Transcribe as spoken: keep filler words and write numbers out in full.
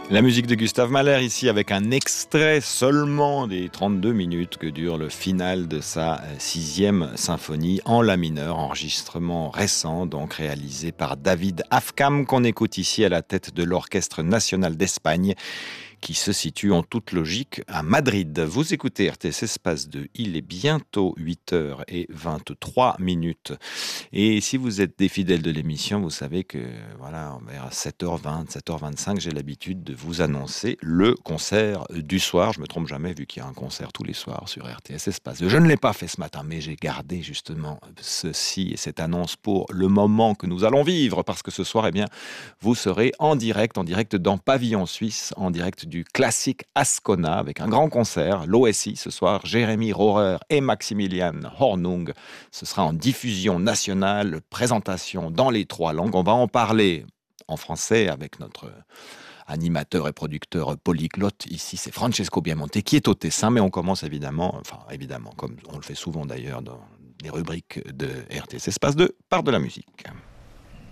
La musique de Gustave Mahler ici avec un extrait seulement des trente-deux minutes que dure le final de sa sixième symphonie en la mineur, enregistrement récent donc réalisé par David Afkam qu'on écoute ici à la tête de l'Orchestre national d'Espagne qui se situe en toute logique à Madrid. Vous écoutez R T S Espace deux, il est bientôt huit heures vingt-trois minutes. Et si vous êtes des fidèles de l'émission, vous savez que voilà, vers sept heures vingt, sept heures vingt-cinq, j'ai l'habitude de vous annoncer le concert du soir. Je me trompe jamais vu qu'il y a un concert tous les soirs sur R T S Espace deux. Je ne l'ai pas fait ce matin, mais j'ai gardé justement ceci et cette annonce pour le moment que nous allons vivre, parce que ce soir, eh bien, vous serez en direct, en direct dans Pavillon Suisse, en direct du classique Ascona avec un grand concert, l'O S I ce soir, Jérémy Rohrer et Maximilian Hornung. Ce sera en diffusion nationale, présentation dans les trois langues. On va en parler en français avec notre animateur et producteur polyglotte. Ici, c'est Francesco Biamonte qui est au Tessin, mais on commence évidemment, enfin évidemment, comme on le fait souvent d'ailleurs dans les rubriques de R T S Espace deux, par de la musique.